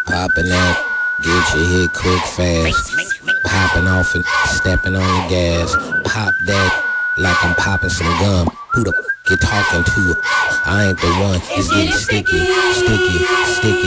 Popping out, get your hit quick fast. Popping off and stepping on the gas. Pop that like I'm popping some gum. Who the you talking to? I ain't the one. It's getting sticky, sticky, sticky.